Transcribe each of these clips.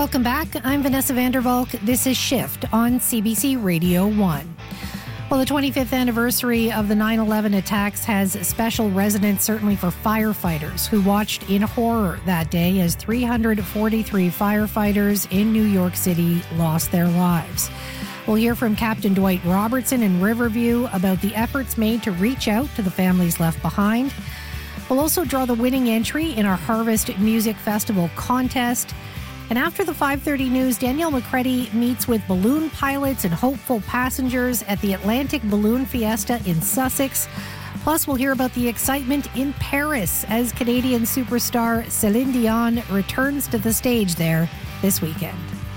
Welcome back. I'm Vanessa Vandervalk. This is Shift on CBC Radio 1. Well, the 25th anniversary of the 9/11 attacks has special resonance, certainly for firefighters who watched in horror that day as 343 firefighters in New York City lost their lives. We'll hear from Captain Dwight Robertson in Riverview about the efforts made to reach out to the families left behind. We'll also draw the winning entry in our Harvest Music Festival contest. And after the 5:30 news, Danielle McCready meets with balloon pilots and hopeful passengers at the Atlantic Balloon Fiesta in Sussex. Plus, we'll hear about the excitement in Paris as Canadian superstar Celine Dion returns to the stage there this weekend.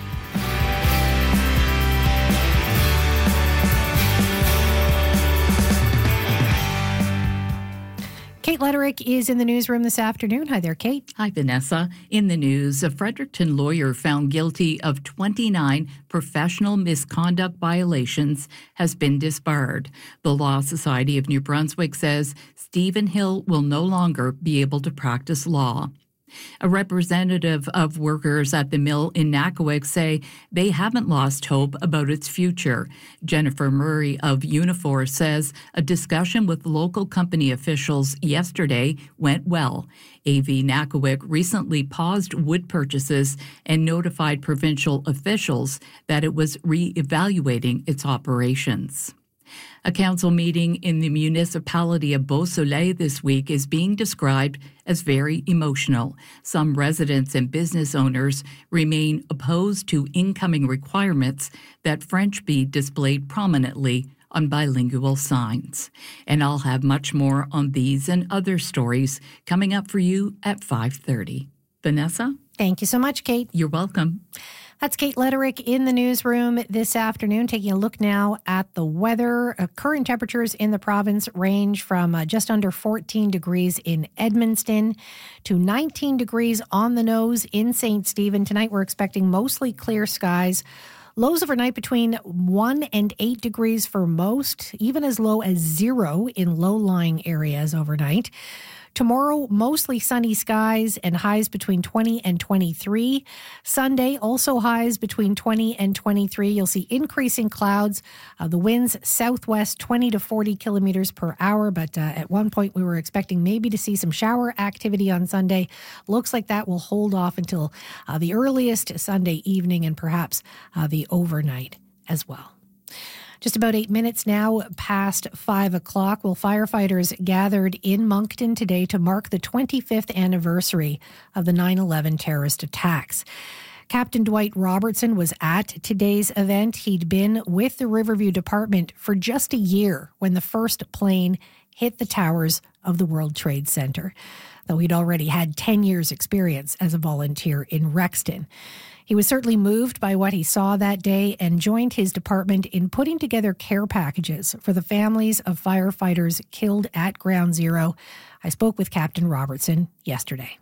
Kate Letterick is in the newsroom this afternoon. Hi there, Kate. Hi, Vanessa. In the news, a Fredericton lawyer found guilty of 29 professional misconduct violations has been disbarred. The Law Society of New Brunswick says Stephen Hill will no longer be able to practice law. A representative of workers at the mill in Nakawik say they haven't lost hope about its future. Jennifer Murray of Unifor says a discussion with local company officials yesterday went well. AV Nakawik recently paused wood purchases and notified provincial officials that it was re-evaluating its operations. A council meeting in the municipality of Beausoleil this week is being described as very emotional. Some residents and business owners remain opposed to incoming requirements that French be displayed prominently on bilingual signs. And I'll have much more on these and other stories coming up for you at 5:30. Vanessa? Thank you so much, Kate. You're welcome. That's Kate Letterick in the newsroom this afternoon, taking a look now at the weather. Current temperatures in the province range from just under 14 degrees in Edmundston to 19 degrees on the nose in St. Stephen. Tonight we're expecting mostly clear skies. Lows overnight between 1 and 8 degrees for most, even as low as 0 in low-lying areas overnight. Tomorrow, mostly sunny skies and highs between 20 and 23. Sunday, also highs between 20 and 23. You'll see increasing clouds. The winds southwest 20 to 40 kilometers per hour, but at one point we were expecting maybe to see some shower activity on Sunday. Looks like that will hold off until the earliest Sunday evening and perhaps the overnight as well. Just about 8 minutes now past 5 o'clock. Well, firefighters gathered in Moncton today to mark the 25th anniversary of the 9/11 terrorist attacks. Captain Dwight Robertson was at today's event. He'd been with the Riverview Department for just a year when the first plane hit the towers of the World Trade Center, though he'd already had 10 years' experience as a volunteer in Rexton. He was certainly moved by what he saw that day and joined his department in putting together care packages for the families of firefighters killed at Ground Zero. I spoke with Captain Robertson yesterday.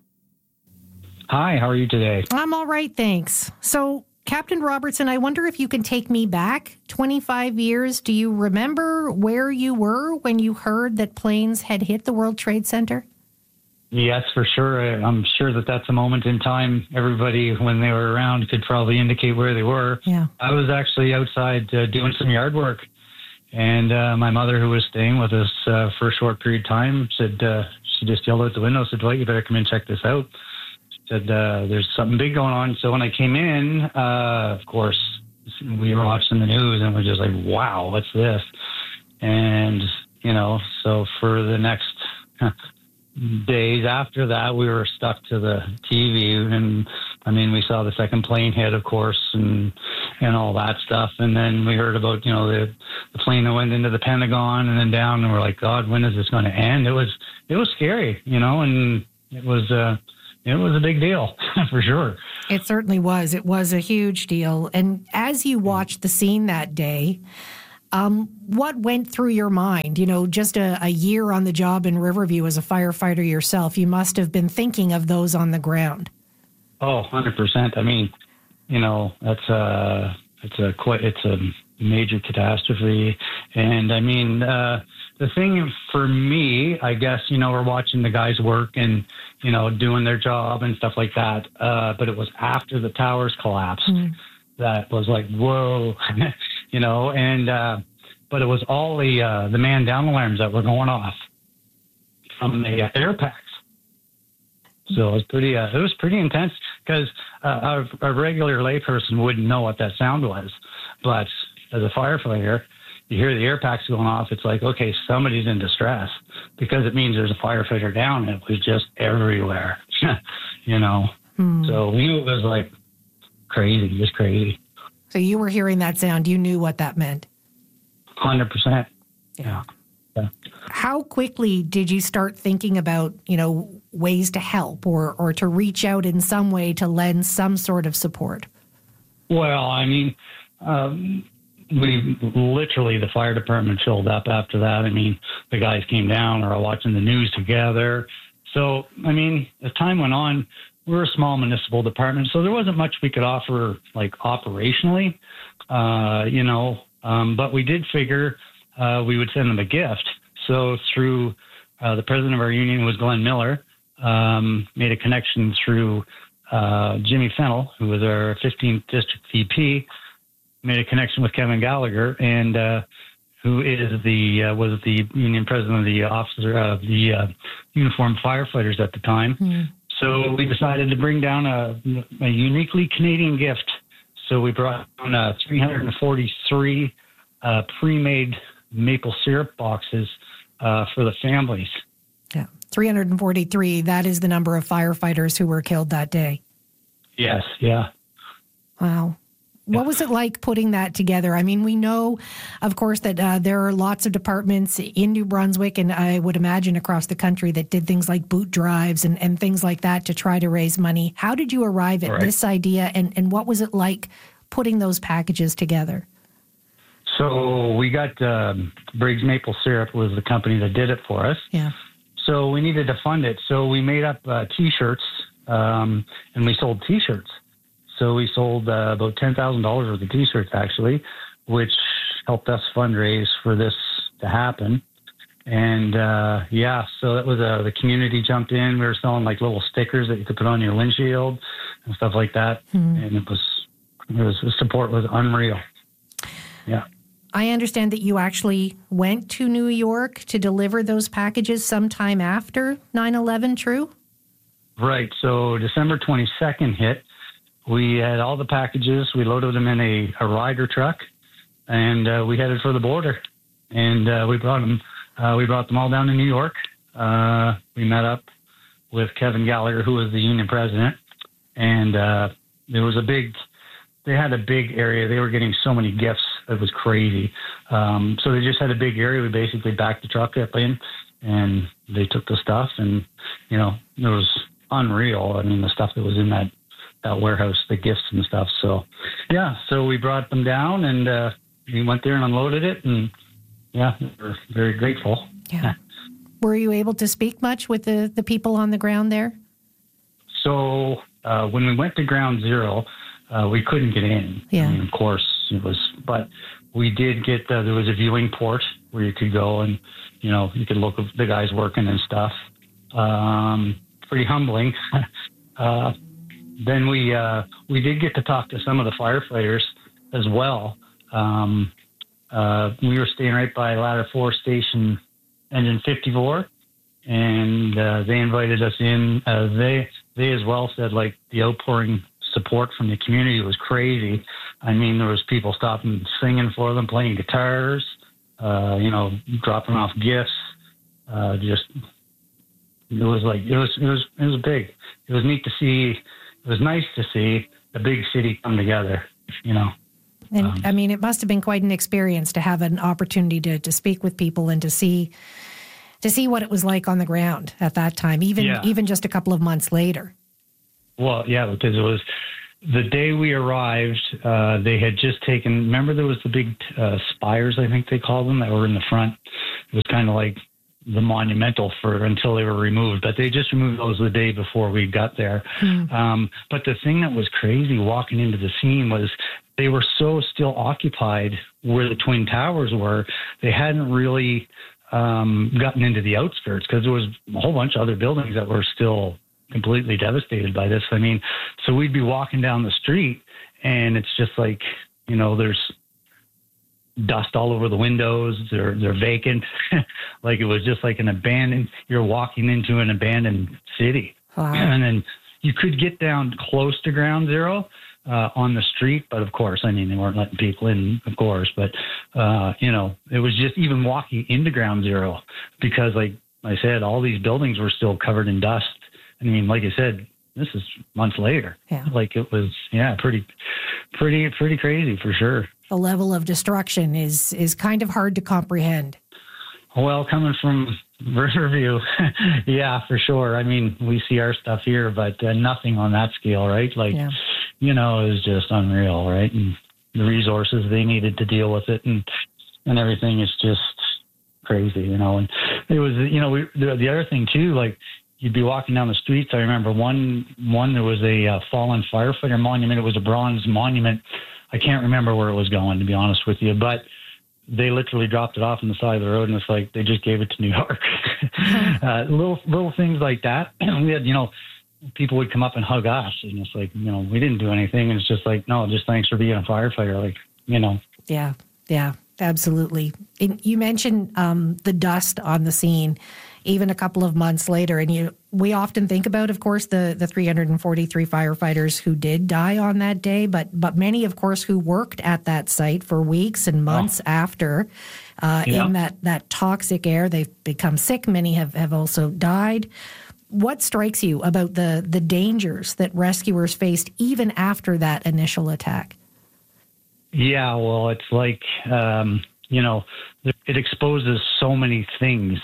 Hi, how are you today? I'm all right, thanks. So, Captain Robertson, I wonder if you can take me back 25 years. Do you remember where you were when you heard that planes had hit the World Trade Center? Yes, for sure. I'm sure that that's a moment in time. Everybody, when they were around, could probably indicate where they were. Yeah. I was actually outside doing some yard work, and my mother, who was staying with us for a short period of time, said, she just yelled out the window, said, "Dwight, you better come in and check this out." She said, "There's something big going on." So when I came in, of course, we were watching the news, and we're just like, wow, what's this? And, so for the next days after that, we were stuck to the TV, and we saw the second plane hit, of course, and all that stuff. And then we heard about, the plane that went into the Pentagon and then down, and we're like, God, when is this going to end? It was scary, and it was a big deal for sure. It certainly was. It was a huge deal. And as you watched the scene that day, what went through your mind? Just a year on the job in Riverview as a firefighter yourself, you must have been thinking of those on the ground. Oh, 100%. That's major catastrophe. And I mean, the thing for me, I guess, we're watching the guys work and, doing their job and stuff like that. But it was after the towers collapsed that was like, whoa, but it was all the man down alarms that were going off from the air packs. So it was pretty intense because a regular layperson wouldn't know what that sound was. But as a firefighter, you hear the air packs going off. It's like, okay, somebody's in distress because it means there's a firefighter down. It was just everywhere, So we knew it was like crazy, just crazy. So you were hearing that sound. You knew what that meant. 100%. Yeah. How quickly did you start thinking about, ways to help or to reach out in some way to lend some sort of support? Well, I mean, the fire department filled up after that. I mean, the guys came down, we were watching the news together. So, I mean, as time went on, we're a small municipal department, so there wasn't much we could offer, like, operationally, but we did figure we would send them a gift. So through the president of our union was Glenn Miller, made a connection through Jimmy Fennell, who was our 15th district VP, made a connection with Kevin Gallagher, and who is was the union president of the officer of the uniformed firefighters at the time. Mm. So we decided to bring down a uniquely Canadian gift. So we brought down 343 pre-made maple syrup boxes for the families. Yeah, 343. That is the number of firefighters who were killed that day. Yes, yeah. Wow. What was it like putting that together? I mean, we know, of course, that there are lots of departments in New Brunswick, and I would imagine across the country, that did things like boot drives and things like that to try to raise money. How did you arrive at this idea, and what was it like putting those packages together? So we got Briggs Maple Syrup was the company that did it for us. Yeah. So we needed to fund it. So we made up T-shirts, and we sold T-shirts. So we sold about $10,000 worth of T-shirts, actually, which helped us fundraise for this to happen. And, so that was the community jumped in. We were selling like little stickers that you could put on your windshield and stuff like that. And the support was unreal. Yeah. I understand that you actually went to New York to deliver those packages sometime after 9/11, true? Right. So December 22nd hit. We had all the packages. We loaded them in a Ryder truck, and we headed for the border. And we brought them all down to New York. We met up with Kevin Gallagher, who was the union president, and they had a big area. They were getting so many gifts. It was crazy. So they just had a big area. We basically backed the truck up in, and they took the stuff, and, it was unreal. I mean, the stuff that was in that warehouse, the gifts and stuff. So, so we brought them down, and we went there and unloaded it, and, we're very grateful. Yeah. Were you able to speak much with the people on the ground there? So when we went to Ground Zero, we couldn't get in. Yeah. I mean, of course, but we did get, there was a viewing port where you could go and, you could look at the guys working and stuff. Pretty humbling. Then we did get to talk to some of the firefighters as well. We were staying right by Ladder 4 Station Engine 54, and they invited us in. They as well said, like, the outpouring support from the community was crazy. I mean, there was people stopping, singing for them, playing guitars, dropping off gifts. It was big. It was neat to see. It was nice to see a big city come together, And I mean, it must have been quite an experience to have an opportunity to speak with people and to see what it was like on the ground at that time, even just a couple of months later. Well, yeah, because it was the day we arrived, they had just taken, remember there was the big spires, I think they called them, that were in the front. It was kind of like the monumental until they were removed, but they just removed those the day before we got there. But the thing that was crazy walking into the scene was they were so still occupied where the Twin Towers were. They hadn't really gotten into the outskirts because there was a whole bunch of other buildings that were still completely devastated by this. I mean, so we'd be walking down the street and it's just like, there's dust all over the windows. They're vacant. Like it was just like you're walking into an abandoned city. Wow. And then you could get down close to ground zero on the street. But of course, I mean, they weren't letting people in, of course. But, it was just even walking into ground zero because like I said, all these buildings were still covered in dust. I mean, like I said, this is months later. Yeah. Like it was, pretty crazy for sure. The level of destruction is kind of hard to comprehend. Well, coming from Riverview, yeah, for sure. I mean, we see our stuff here, but nothing on that scale, right? Like, it was just unreal, right? And the resources they needed to deal with it and everything is just crazy, And it was, the other thing too, like, you'd be walking down the streets. I remember one there was a fallen firefighter monument. It was a bronze monument. I can't remember where it was going, to be honest with you, but they literally dropped it off on the side of the road, and it's like they just gave it to New York. Little things like that. We had, people would come up and hug us, and it's like, we didn't do anything, and it's just like, no, just thanks for being a firefighter, like, Yeah, absolutely. And you mentioned the dust on the scene. Even a couple of months later. And we often think about, of course, the 343 firefighters who did die on that day, but many, of course, who worked at that site for weeks and months after in that toxic air. They've become sick. Many have also died. What strikes you about the dangers that rescuers faced even after that initial attack? Yeah, well, it's like... it exposes so many things,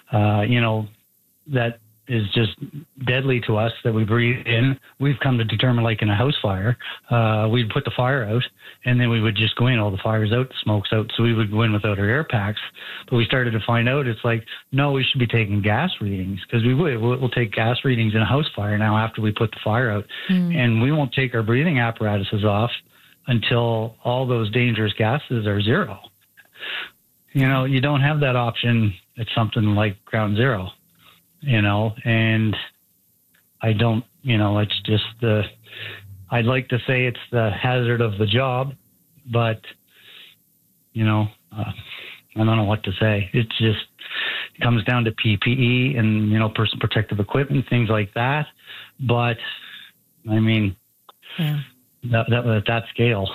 that is just deadly to us that we breathe in. We've come to determine, like in a house fire, we'd put the fire out and then we would just go in, all the fire's out, the smoke's out. So we would go in without our air packs. But we started to find out it's like, no, we should be taking gas readings because we'll take gas readings in a house fire now after we put the fire out. And we won't take our breathing apparatuses off until all those dangerous gases are zero. You don't have that option at something like ground zero, and I don't, it's just I'd like to say it's the hazard of the job, but, I don't know what to say. It comes down to PPE and, personal protective equipment, things like that. But I mean, that at that scale,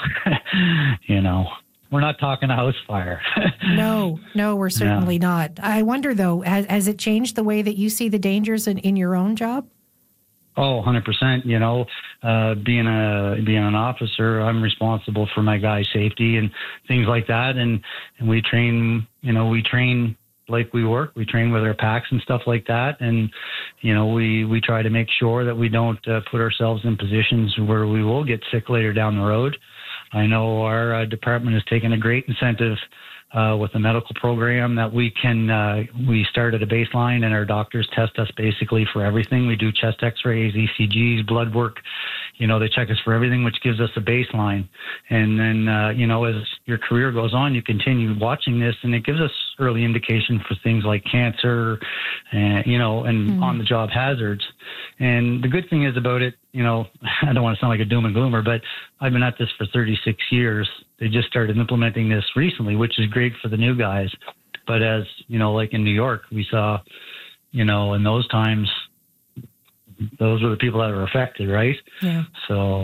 we're not talking a house fire. No, we're certainly not. I wonder, though, has it changed the way that you see the dangers in your own job? Oh, 100%. Being an officer, I'm responsible for my guys' safety and things like that. And we train, like we work. We train with our packs and stuff like that. And, we try to make sure that we don't put ourselves in positions where we will get sick later down the road. I know our department has taken a great incentive with the medical program that we start at a baseline and our doctors test us basically for everything. We do chest x-rays, ECGs, blood work. They check us for everything, which gives us a baseline. And then, as your career goes on, you continue watching this and it gives us early indication for things like cancer, and on-the-job hazards. And the good thing is about it, I don't want to sound like a doom and gloomer, but I've been at this for 36 years. They just started implementing this recently, which is great for the new guys. But as, like in New York, we saw, in those times, those were the people that were affected, right? Yeah. So,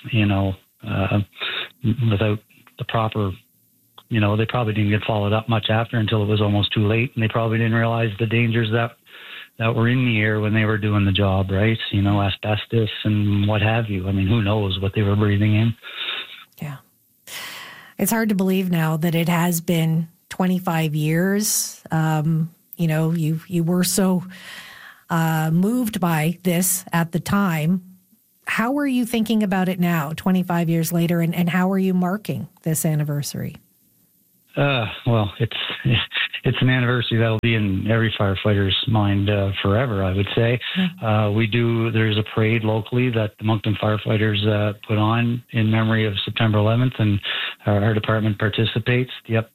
without the proper, they probably didn't get followed up much after until it was almost too late. And they probably didn't realize the dangers that were in the air when they were doing the job, right? Asbestos and what have you. I mean, who knows what they were breathing in. Yeah. It's hard to believe now that it has been 25 years. You were so moved by this at the time. How are you thinking about it now, 25 years later, and how are you marking this anniversary? Well, it's an anniversary that'll be in every firefighter's mind forever, I would say. There's a parade locally that the Moncton firefighters put on in memory of September 11th, and our department participates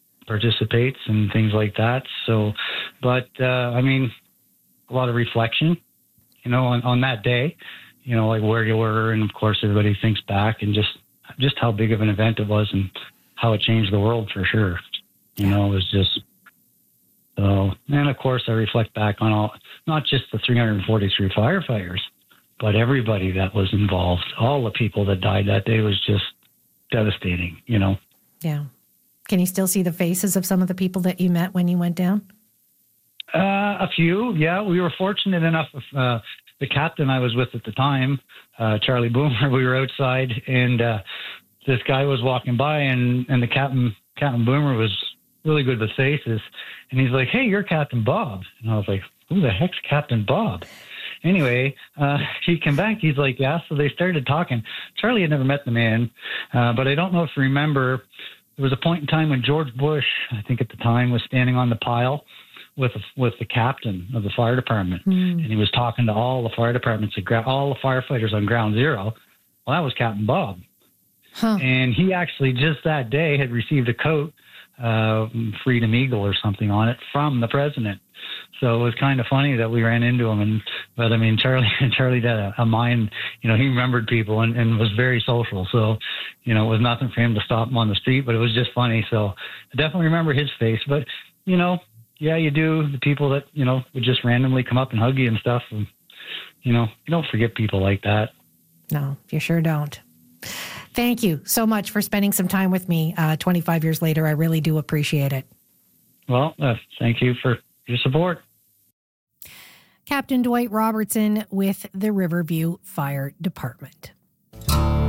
and things like that. So, but I mean, a lot of reflection, on that day, like where you were, and of course everybody thinks back and just how big of an event it was and how it changed the world for sure. It was just so. And of course, I reflect back on not just the 343 firefighters, but everybody that was involved. All the people that died that day was just devastating. Yeah. Can you still see the faces of some of the people that you met when you went down? A few, yeah. We were fortunate enough. The captain I was with at the time, Charlie Boomer, we were outside, and this guy was walking by, and the Captain Boomer was really good with faces, and he's like, "Hey, you're Captain Bob." And I was like, "Who the heck's Captain Bob?" Anyway, he came back. He's like, "Yeah." So they started talking. Charlie had never met the man, but I don't know if you remember, there was a point in time when George Bush, I think at the time, was standing on the pile with the captain of the fire department, and he was talking to all the fire departments, all the firefighters on Ground Zero. Well, that was Captain Bob. Huh. And he actually just that day had received a coat, Freedom Eagle or something on it, from the president. So it was kind of funny that we ran into him. But I mean, Charlie had a mind, he remembered people and was very social. So, it was nothing for him to stop him on the street, but it was just funny. So I definitely remember his face. But, yeah, you do. The people that, would just randomly come up and hug you and stuff. And, you don't forget people like that. No, you sure don't. Thank you so much for spending some time with me 25 years later. I really do appreciate it. Well, thank you for your support. Captain Dwight Robertson with the Riverview Fire Department.